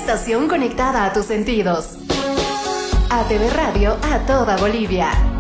estación conectada a tus sentidos. ATV Radio a toda Bolivia.